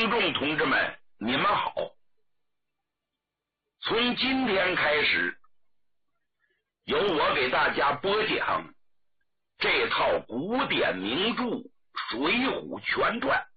听众同志们，你们好！从今天开始，由我给大家播讲这套古典名著《水浒全传》。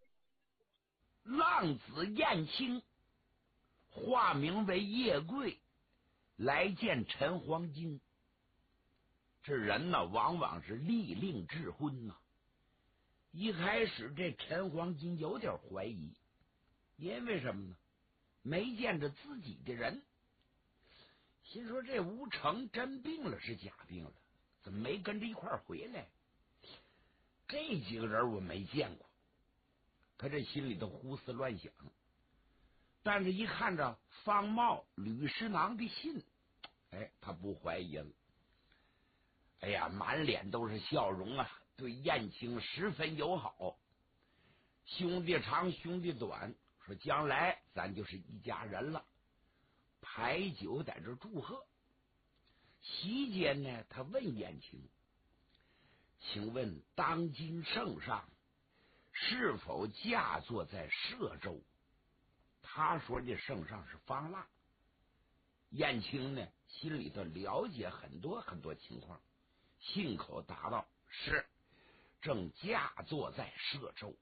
浪子燕青，化名为叶贵，来见陈黄金。这人呢，往往是利令智昏呐。一开始这陈黄金有点怀疑，因为什么呢？没见着自己的人，心说这吴成真病了是假病了，怎么没跟着一块儿回来？这几个人我没见过，他这心里头胡思乱想。但是一看着方茂、吕师囊的信，他不怀疑了。哎呀，满脸都是笑容啊，对燕青十分友好。兄弟长兄弟短，说将来咱就是一家人了。排酒在这祝贺。席间呢，他问燕青，请问当今圣上是否驾坐在歙州？他说这圣上是方腊。燕青呢，心里头了解很多情况，信口答道：是，正驾坐在歙州。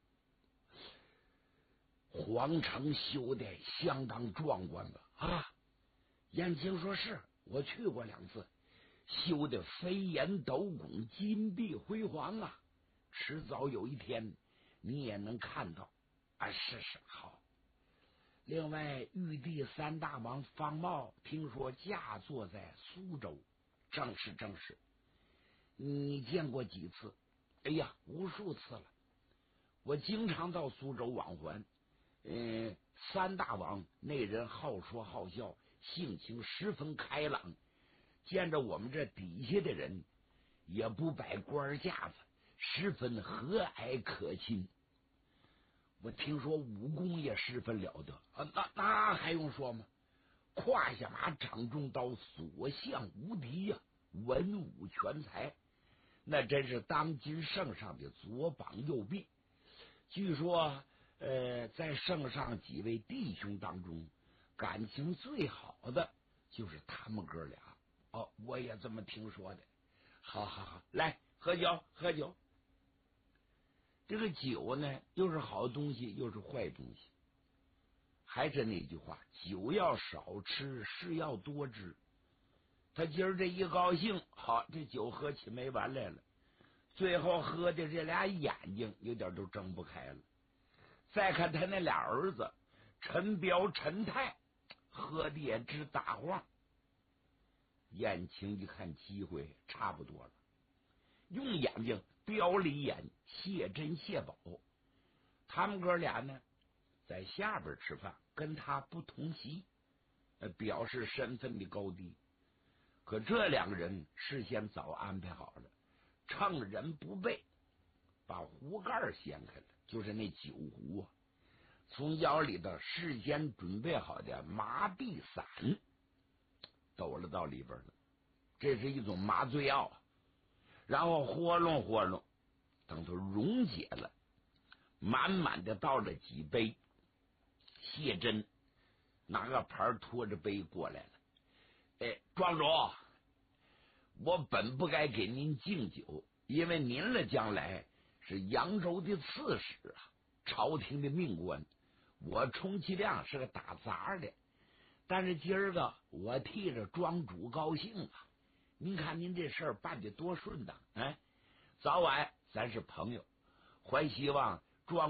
皇城修的相当壮观吧？啊！燕青说：是，我去过2次，修的飞檐斗拱，金碧辉煌啊！迟早有一天你也能看到啊！是好。另外，玉帝3大王方茂听说驾坐在苏州，正是。你见过几次？哎呀，无数次了。我经常到苏州往还。3大王那人好说好笑，性情十分开朗，见着我们这底下的人也不摆官架子，十分和蔼可亲。我听说武功也十分了得啊，那还用说吗？胯下马，掌中刀，所向无敌呀，文武全才，那真是当今圣上的左膀右臂。据说在圣上几位弟兄当中，感情最好的就是他们哥俩。我也这么听说的。好，来喝酒。这个酒呢，又是好东西，又是坏东西。还是那句话，酒要少吃，事要多知。他今儿这一高兴，好，这酒喝起没完来了。最后喝的这俩眼睛有点都睁不开了。再看他那俩儿子陈彪、陈泰，喝的也直打晃。燕青一看机会差不多了，用眼睛瞄了一眼谢珍、谢宝。他们哥俩呢，在下边吃饭，跟他不同席，表示身份的高低。可这2个人事先早安排好了，趁人不备，把壶盖掀开了，就是那酒壶啊，从腰里头事先准备好的麻痹散抖了到里边了。这是一种麻醉药啊。然后活弄，等它溶解了，满满的倒了几杯。谢珍拿个盘拖着杯过来了。庄主，我本不该给您敬酒，因为您了将来是扬州的刺史啊，朝廷的命官，我充其量是个打杂的。但是今儿个我替着庄主高兴啊！您看您这事儿办得多顺当，早晚咱是朋友，还希望